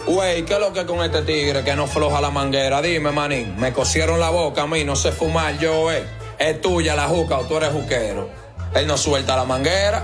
Güey, ¿qué es lo que con este tigre que no floja la manguera? Dime, manín, me cosieron la boca a mí, no sé fumar yo, Es tuya la juca o tú eres juquero. Él no suelta la manguera.